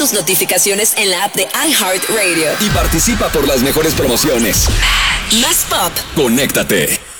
tus notificaciones en la app de iHeartRadio. Y participa por las mejores promociones. Más pop. Conéctate.